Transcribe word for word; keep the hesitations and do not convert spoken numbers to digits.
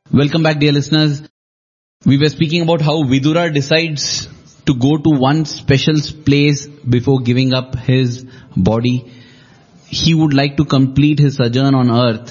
Welcome back, dear listeners. We were speaking about how Vidura decides to go to one special place before giving up his body. He would like to complete his sojourn on earth